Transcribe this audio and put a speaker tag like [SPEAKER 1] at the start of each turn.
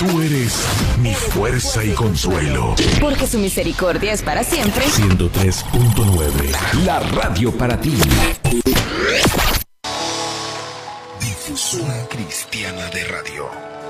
[SPEAKER 1] Tú eres mi fuerza y consuelo.
[SPEAKER 2] Porque su misericordia es para siempre.
[SPEAKER 1] 103.9, la radio para ti. Difusora cristiana de radio.